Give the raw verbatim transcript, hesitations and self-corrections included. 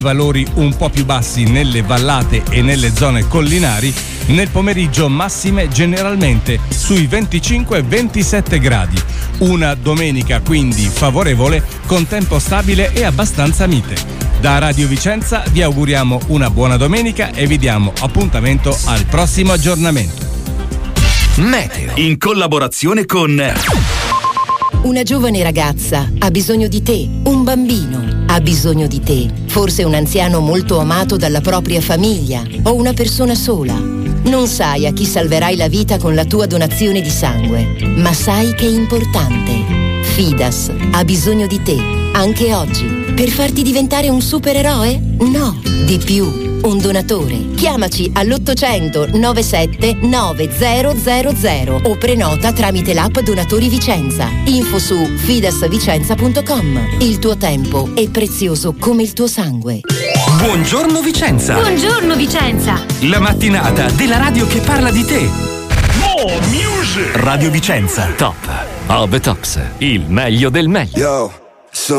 valori un po' più bassi nelle vallate e nelle zone collinari, nel pomeriggio massime generalmente sui venticinque ventisette gradi. Una domenica quindi favorevole con tempo stabile e abbastanza mite. Da Radio Vicenza vi auguriamo una buona domenica e vi diamo appuntamento al prossimo aggiornamento. Meteo in collaborazione con Una giovane ragazza ha bisogno di te, un bambino ha bisogno di te, forse un anziano molto amato dalla propria famiglia o una persona sola. Non sai a chi salverai la vita con la tua donazione di sangue, ma sai che è importante. Fidas ha bisogno di te, anche oggi, per farti diventare un supereroe? No, di più. Un donatore. Chiamaci all'ottocento novantasette novecento o prenota tramite l'app Donatori Vicenza. Info su fidasvicenza punto com. Il tuo tempo è prezioso come il tuo sangue. Buongiorno Vicenza. Buongiorno Vicenza. La mattinata della radio che parla di te. More music. Radio Vicenza. Top of the Tops. Il meglio del meglio. Yo.